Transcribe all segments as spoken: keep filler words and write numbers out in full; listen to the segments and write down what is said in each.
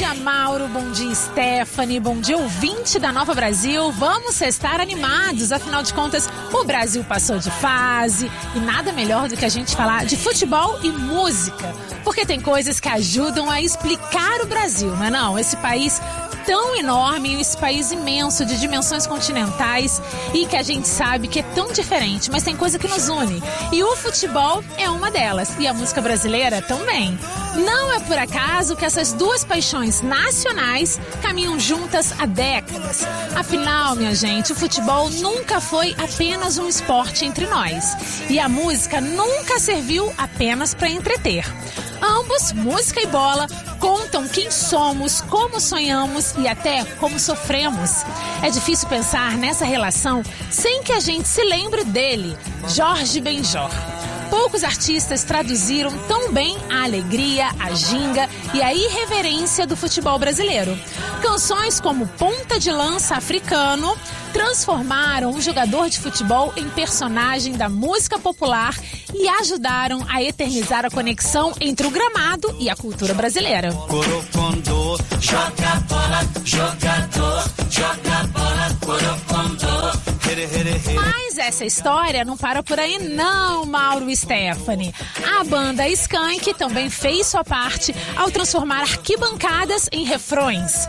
dia, Mauro, bom dia, Stephanie, bom dia, ouvinte da Nova Brasil. Vamos estar animados, afinal de contas, o Brasil passou de fase e nada melhor do que a gente falar de futebol e música, porque tem coisas que ajudam a explicar o Brasil, não é não? Esse país tão enorme, esse país imenso, de dimensões continentais e que a gente sabe que é tão diferente, mas tem coisa que nos une. E o futebol é uma delas, e a música brasileira também. Não é por acaso que essas duas paixões nacionais caminham juntas há décadas. Afinal, minha gente, o futebol nunca foi apenas um esporte entre nós. E a música nunca serviu apenas para entreter. Ambos, música e bola, contam quem somos, como sonhamos e até como sofremos. É difícil pensar nessa relação sem que a gente se lembre dele, Jorge Benjor. Poucos artistas traduziram tão bem a alegria, a ginga e a irreverência do futebol brasileiro. Canções como Ponta de Lança Africano transformaram o jogador de futebol em personagem da música popular e ajudaram a eternizar a conexão entre o gramado e a cultura brasileira. Corocondo, joga bola, jogador, joga bola, corocondo. Mas essa história não para por aí não, Mauro e Stephanie. A banda Skank também fez sua parte ao transformar arquibancadas em refrões.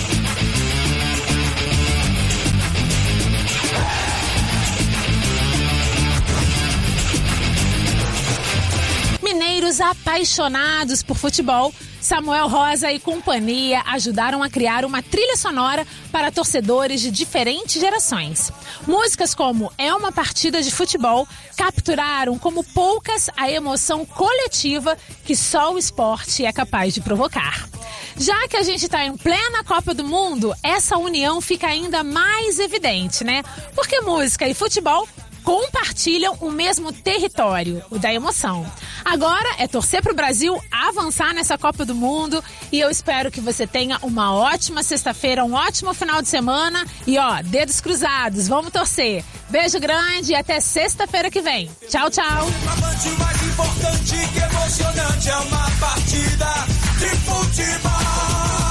Mineiros apaixonados por futebol, Samuel Rosa e companhia ajudaram a criar uma trilha sonora para torcedores de diferentes gerações. Músicas como É uma Partida de Futebol capturaram como poucas a emoção coletiva que só o esporte é capaz de provocar. Já que a gente está em plena Copa do Mundo, essa união fica ainda mais evidente, né? Porque música e futebol compartilham o mesmo território, o da emoção. Agora é torcer pro Brasil avançar nessa Copa do Mundo e eu espero que você tenha uma ótima sexta-feira, um ótimo final de semana e ó, dedos cruzados, vamos torcer. Beijo grande e até sexta-feira que vem. Tchau, tchau. Mais importante que emocionante é uma partida de futebol.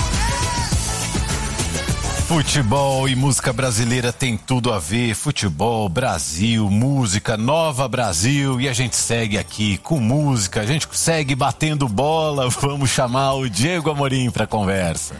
Futebol e música brasileira tem tudo a ver. Futebol, Brasil, música, Nova Brasil. E a gente segue aqui com música, a gente segue batendo bola. Vamos chamar o Diego Amorim para conversa.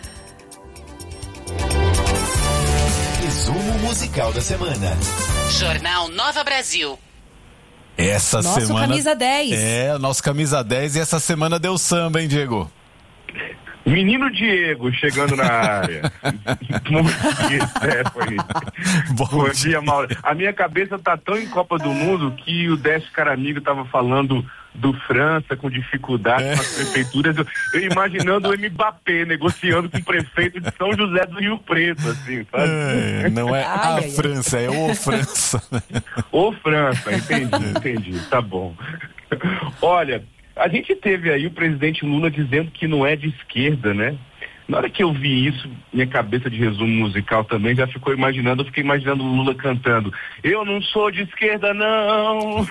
Resumo musical da semana. Jornal Nova Brasil. Essa nosso semana... camisa dez. É, nosso camisa dez. E essa semana deu samba, hein, Diego? Menino Diego chegando na área. Bom dia, Stephanie. Bom, Bom dia, Mauro. A minha cabeça tá tão em Copa do Mundo que o Décio Caramigo tava falando do França com dificuldade é. com as prefeituras. Eu, eu imaginando o Mbappé negociando com o prefeito de São José do Rio Preto, assim, sabe? É, não é Ai, a ai, França, é o França. Ô França, entendi, entendi, tá bom. Olha, a gente teve aí o presidente Lula dizendo que não é de esquerda, né? Na hora que eu vi isso, minha cabeça de resumo musical também já ficou imaginando, eu fiquei imaginando o Lula cantando: eu não sou de esquerda, não!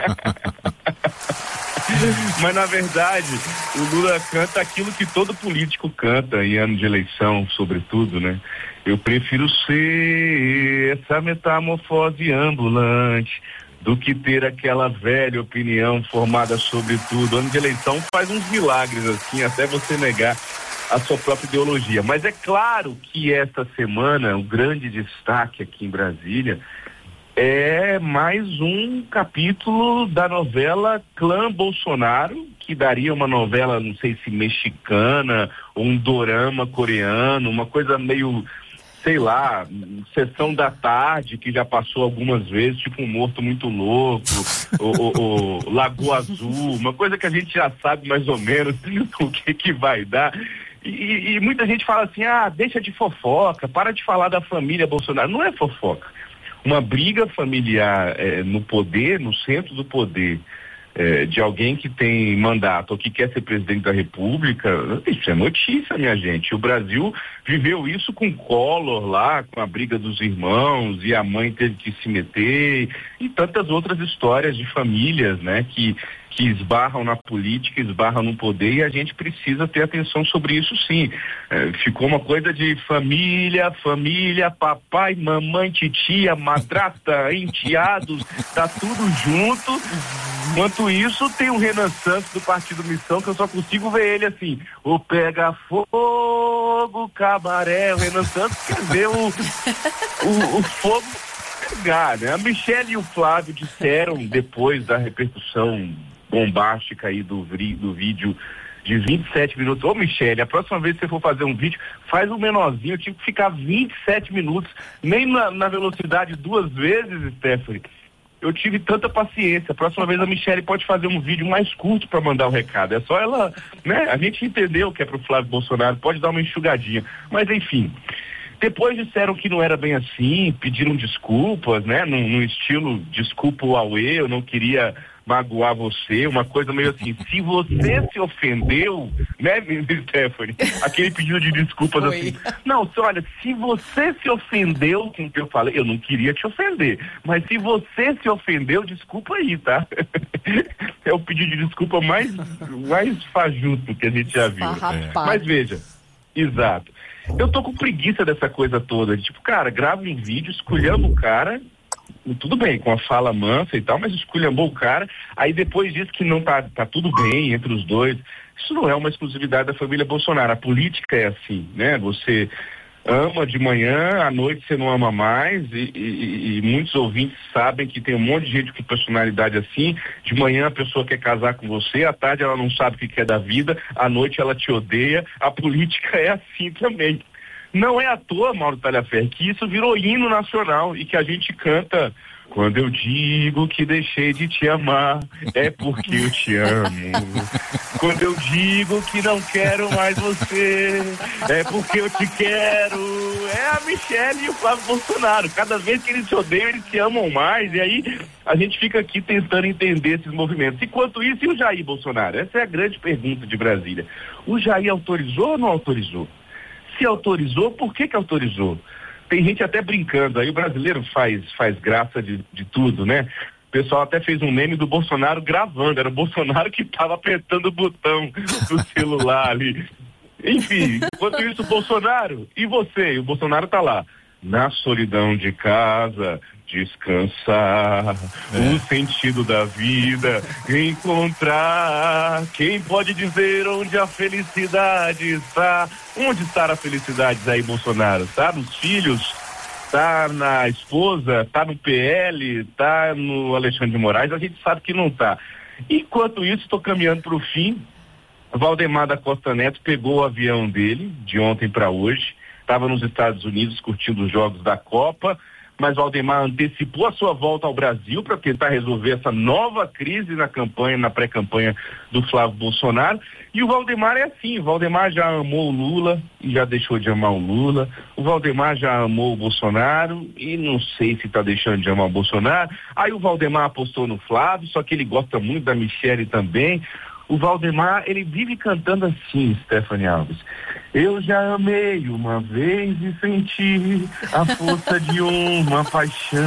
Mas na verdade, o Lula canta aquilo que todo político canta em ano de eleição, sobretudo, né? Eu prefiro ser essa metamorfose ambulante do que ter aquela velha opinião formada sobre tudo. Ano de eleição faz uns milagres, assim, até você negar a sua própria ideologia. Mas é claro que esta semana, o grande destaque aqui em Brasília é mais um capítulo da novela Clã Bolsonaro, que daria uma novela, não sei se mexicana, ou um dorama coreano, uma coisa meio... sei lá, Sessão da Tarde, que já passou algumas vezes, tipo um Morto Muito Louco, o, o, o Lagoa Azul, uma coisa que a gente já sabe mais ou menos o que que vai dar. E, e muita gente fala assim, ah, deixa de fofoca, para de falar da família Bolsonaro. Não é fofoca. Uma briga familiar é, no poder, no centro do poder, é, de alguém que tem mandato ou que quer ser presidente da República, isso é notícia, minha gente. O Brasil viveu isso com Collor lá, com a briga dos irmãos, e a mãe teve que se meter, e tantas outras histórias de famílias, né, que que esbarram na política, esbarram no poder, e a gente precisa ter atenção sobre isso, sim. É, ficou uma coisa de família, família, papai, mamãe, titia, madrasta, enteados, tá tudo junto. Enquanto isso, tem o Renan Santos do Partido Missão, que eu só consigo ver ele assim, o pega fogo, cabaré. O Renan Santos quer ver o, o, o fogo pegar, né? A Michele e o Flávio disseram, depois da repercussão bombástica aí do, do vídeo de vinte e sete minutos. Ô, Michele, a próxima vez que você for fazer um vídeo, faz um menorzinho. Eu tive que ficar vinte e sete minutos, nem na, na velocidade duas vezes, Stephanie. Eu tive tanta paciência. A próxima vez a Michele pode fazer um vídeo mais curto para mandar o recado. É só ela, né? A gente entendeu que é pro Flávio Bolsonaro, pode dar uma enxugadinha. Mas, enfim... Depois disseram que não era bem assim, pediram desculpas, né? No, no estilo, desculpa o Aue, eu não queria magoar você, uma coisa meio assim, se você se ofendeu, né, Stephanie? Aquele pedido de desculpas Oi. assim. Não, olha, se você se ofendeu com o que eu falei, eu não queria te ofender, mas se você se ofendeu, desculpa aí, tá? É o pedido de desculpa mais, mais fajuto que a gente já viu. É. Mas veja, exato. Eu tô com preguiça dessa coisa toda, de, tipo, cara, grava um vídeo, esculhamba o cara, tudo bem, com a fala mansa e tal, mas esculhambou o cara, aí depois diz que não tá, tá tudo bem entre os dois. Isso não é uma exclusividade da família Bolsonaro, a política é assim, né? Você ama de manhã, à noite você não ama mais, e, e, e muitos ouvintes sabem que tem um monte de gente com personalidade assim. De manhã a pessoa quer casar com você, à tarde ela não sabe o que quer da vida, à noite ela te odeia. A política é assim também. Não é à toa, Mauro Talhaferro, que isso virou hino nacional e que a gente canta: quando eu digo que deixei de te amar, é porque eu te amo. Quando eu digo que não quero mais você, é porque eu te quero. É a Michele e o Flávio Bolsonaro. Cada vez que eles se odeiam, eles se amam mais. E aí a gente fica aqui tentando entender esses movimentos. Enquanto isso, e o Jair Bolsonaro? Essa é a grande pergunta de Brasília. O Jair autorizou ou não autorizou? Se autorizou, por que que autorizou? Tem gente até brincando, aí o brasileiro faz, faz graça de, de tudo, né? O pessoal até fez um meme do Bolsonaro gravando, era o Bolsonaro que estava apertando o botão do celular ali. Enfim, enquanto isso, o Bolsonaro, e você? E o Bolsonaro tá lá, na solidão de casa, descansar, é. o sentido da vida, encontrar. Quem pode dizer onde a felicidade está? Onde está a felicidade, Jair Bolsonaro? Está nos filhos? Está na esposa? Está no P L? Está no Alexandre de Moraes? A gente sabe que não está. Enquanto isso, estou caminhando para o fim. Valdemar da Costa Neto pegou o avião dele, de ontem para hoje, estava nos Estados Unidos curtindo os jogos da Copa, mas Valdemar antecipou a sua volta ao Brasil para tentar resolver essa nova crise na campanha, na pré-campanha do Flávio Bolsonaro. E o Valdemar é assim, o Valdemar já amou o Lula e já deixou de amar o Lula, o Valdemar já amou o Bolsonaro e não sei se está deixando de amar o Bolsonaro. Aí o Valdemar apostou no Flávio, só que ele gosta muito da Michele também. O Valdemar, ele vive cantando assim, Stephanie Alves. Eu já amei uma vez e senti a força de uma paixão.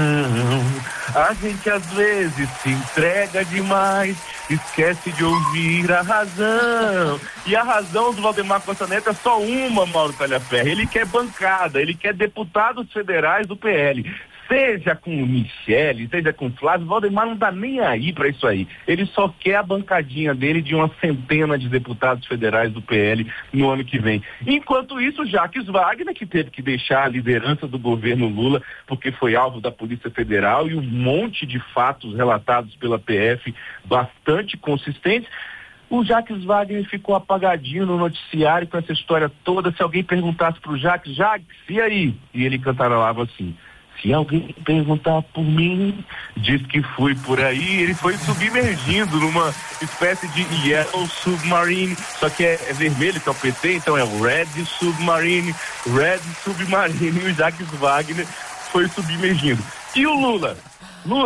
A gente às vezes se entrega demais, esquece de ouvir a razão. E a razão do Valdemar Costa Neto é só uma, Mauro Talhaferro. Ele quer bancada, ele quer deputados federais do P L. Seja com o Michele, seja com o Flávio, o Valdemar não tá nem aí para isso aí. Ele só quer a bancadinha dele de uma centena de deputados federais do P L no ano que vem. Enquanto isso, Jacques Wagner, que teve que deixar a liderança do governo Lula porque foi alvo da Polícia Federal e um monte de fatos relatados pela P F bastante consistentes, o Jacques Wagner ficou apagadinho no noticiário com essa história toda. Se alguém perguntasse pro Jacques, Jacques, e aí? E ele cantarolava assim: se alguém perguntar por mim, diz que fui por aí. Ele foi submergindo numa espécie de Yellow Submarine, só que é, é vermelho, que é o P T, então é o Red Submarine, Red Submarine, e o Jacques Wagner foi submergindo. E o Lula? Lula,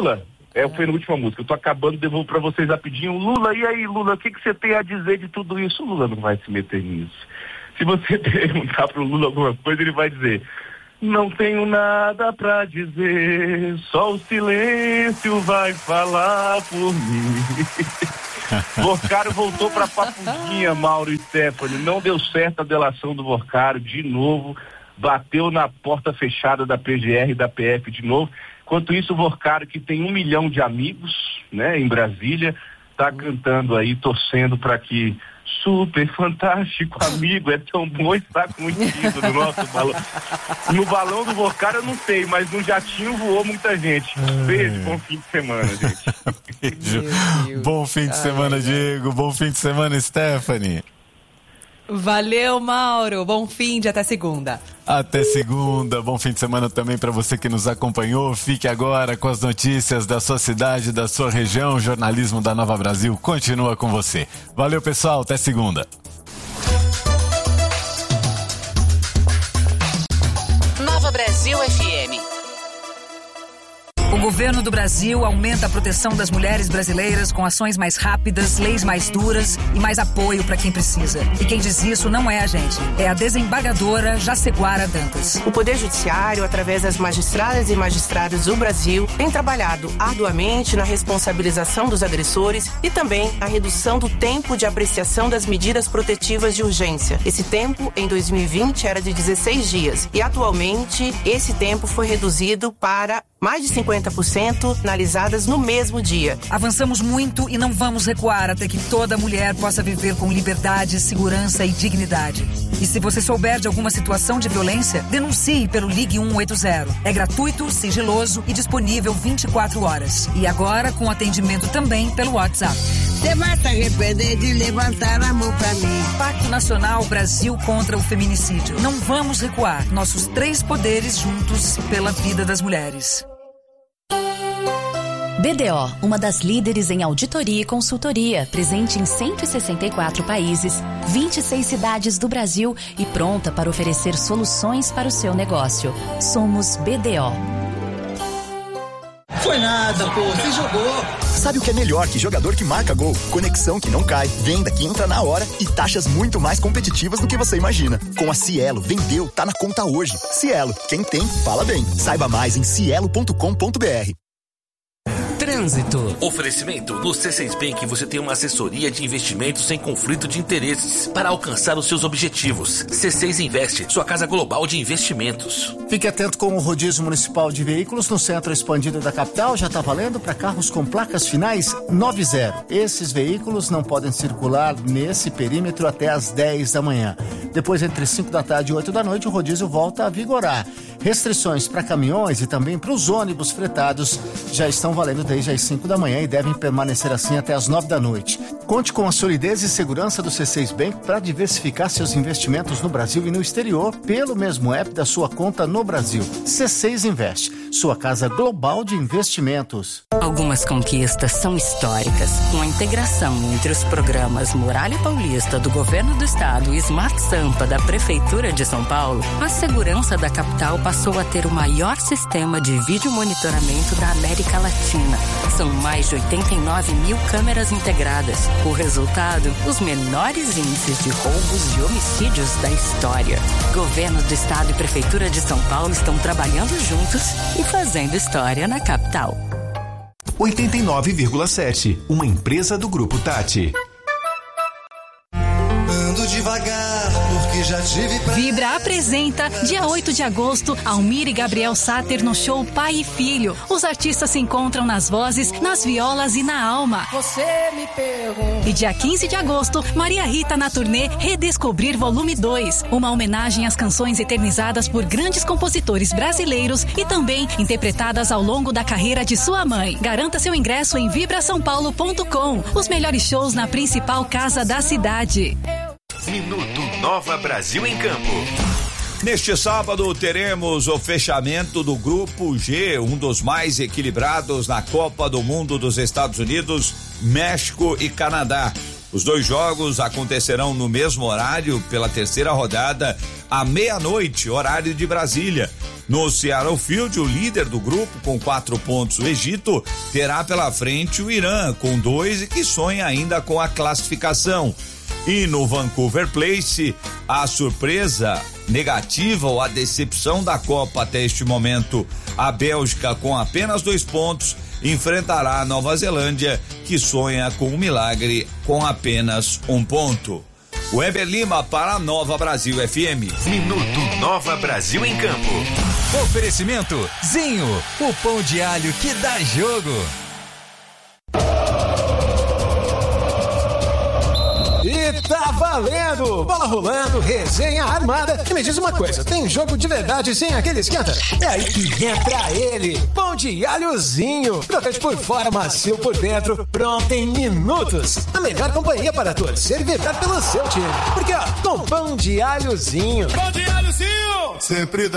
É a penúltima música. Eu tô acabando, devolvo pra vocês rapidinho. Lula, e aí, Lula, o que, que você tem a dizer de tudo isso? O Lula não vai se meter nisso. Se você perguntar pro Lula alguma coisa, ele vai dizer: não tenho nada pra dizer, só o silêncio vai falar por mim. Vorcaro voltou pra Papuzinha, Mauro e Stephanie. Não deu certo a delação do Vorcaro de novo. Bateu na porta fechada da P G R e da P F de novo. Enquanto isso, o Vorcaro, que tem um milhão de amigos, né, em Brasília, tá cantando aí, torcendo para que super fantástico amigo, é tão bom estar contigo no nosso balão. No balão do Vorcaro eu não sei, mas no jatinho voou muita gente. Beijo, bom fim de semana, gente. Beijo. Bom fim de semana, ai, Diego. Bom fim de semana, Stephanie. Valeu, Mauro. Bom fim de até segunda. Até segunda. Bom fim de semana também para você que nos acompanhou. Fique agora com as notícias da sua cidade, da sua região. O jornalismo da Nova Brasil continua com você. Valeu, pessoal. Até segunda. Nova Brasil F M. O governo do Brasil aumenta a proteção das mulheres brasileiras com ações mais rápidas, leis mais duras e mais apoio para quem precisa. E quem diz isso não é a gente, é a desembargadora Jaceguara Dantas. O Poder Judiciário, através das magistradas e magistrados do Brasil, tem trabalhado arduamente na responsabilização dos agressores e também a redução do tempo de apreciação das medidas protetivas de urgência. Esse tempo, em dois mil e vinte, era de dezesseis dias e atualmente esse tempo foi reduzido para mais de cinquenta por cento analisadas no mesmo dia. Avançamos muito e não vamos recuar até que toda mulher possa viver com liberdade, segurança e dignidade. E se você souber de alguma situação de violência, denuncie pelo Ligue um oito zero. É gratuito, sigiloso e disponível vinte e quatro horas. E agora com atendimento também pelo WhatsApp. Você vai se arrepender de levantar a mão pra mim. Pacto Nacional Brasil contra o Feminicídio. Não vamos recuar. Nossos três poderes juntos pela vida das mulheres. B D O, uma das líderes em auditoria e consultoria, presente em cento e sessenta e quatro países, vinte e seis cidades do Brasil e pronta para oferecer soluções para o seu negócio. Somos B D O. Foi nada, pô, você jogou. Sabe o que é melhor que jogador que marca gol? Conexão que não cai, venda que entra na hora e taxas muito mais competitivas do que você imagina. Com a Cielo, vendeu, tá na conta hoje. Cielo, quem tem, fala bem. Saiba mais em cielo ponto com ponto b r. Trânsito. Oferecimento. No C seis Bank você tem uma assessoria de investimentos sem conflito de interesses para alcançar os seus objetivos. C seis Investe, sua casa global de investimentos. Fique atento com o rodízio municipal de veículos no centro expandido da capital. Já está valendo para carros com placas finais nove zero. Esses veículos não podem circular nesse perímetro até às dez da manhã. Depois, entre cinco da tarde e oito da noite, o rodízio volta a vigorar. Restrições para caminhões e também para os ônibus fretados já estão valendo desde as cinco da manhã e devem permanecer assim até as nove da noite. Conte com a solidez e segurança do C seis Bank para diversificar seus investimentos no Brasil e no exterior pelo mesmo app da sua conta no Brasil. C seis Investe, sua casa global de investimentos. Algumas conquistas são históricas. Com a integração entre os programas Muralha Paulista do Governo do Estado e Smart Sampa da Prefeitura de São Paulo, a segurança da capital passou a ter o maior sistema de vídeo monitoramento da América Latina. São mais de oitenta e nove mil câmeras integradas. O resultado, os menores índices de roubos e homicídios da história. Governo do Estado e Prefeitura de São Paulo estão trabalhando juntos e fazendo história na capital. oitenta e nove vírgula sete, uma empresa do Grupo Tati. Ando devagar, porque já tive pra... Vibra apresenta, dia oito de agosto, Almir e Gabriel Sater no show Pai e Filho. Os artistas se encontram nas vozes, nas violas e na alma. Você me pergunta. E dia quinze de agosto, Maria Rita na turnê Redescobrir Volume dois. Uma homenagem às canções eternizadas por grandes compositores brasileiros e também interpretadas ao longo da carreira de sua mãe. Garanta seu ingresso em vibra são paulo ponto com. Os melhores shows na principal casa da cidade. Minuto Nova Brasil em Campo. Neste sábado teremos o fechamento do Grupo G, um dos mais equilibrados na Copa do Mundo dos Estados Unidos, México e Canadá. Os dois jogos acontecerão no mesmo horário pela terceira rodada, à meia-noite, horário de Brasília. No Seattle Field, o líder do grupo com quatro pontos, o Egito, terá pela frente o Irã com dois e que sonha ainda com a classificação. E no Vancouver Place, a surpresa negativa ou a decepção da Copa até este momento, a Bélgica com apenas dois pontos enfrentará a Nova Zelândia, que sonha com um milagre com apenas um ponto. Weber Lima para a Nova Brasil F M. Minuto Nova Brasil em Campo. Oferecimento Zinho, o pão de alho que dá jogo. E tá valendo! Bola rolando, resenha armada. E me diz uma coisa, tem jogo de verdade sem aquele esquenta? É aí que entra ele, pão de alhozinho. Crocante por fora, macio por dentro, pronto em minutos. A melhor companhia para torcer e vibrar pelo seu time. Porque ó, com pão de alhozinho. Pão de alhozinho! Sempre dá.